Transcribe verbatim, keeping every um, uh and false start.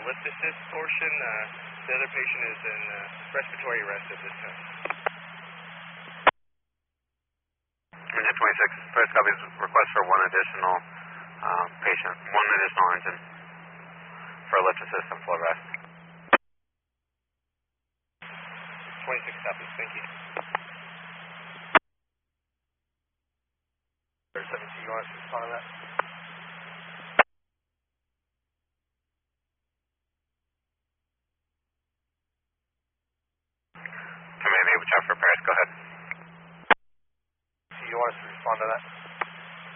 lift assist portion. Uh, the other patient is in uh, respiratory arrest at this time. Engine twenty-six, first copy's request for one additional um, patient, one additional engine for a lift assist and flow rest. twenty-six copies, thank you. seventeen, you want us to respond to that? Command Naval Chopper for Paris, go ahead. You want us to respond to that?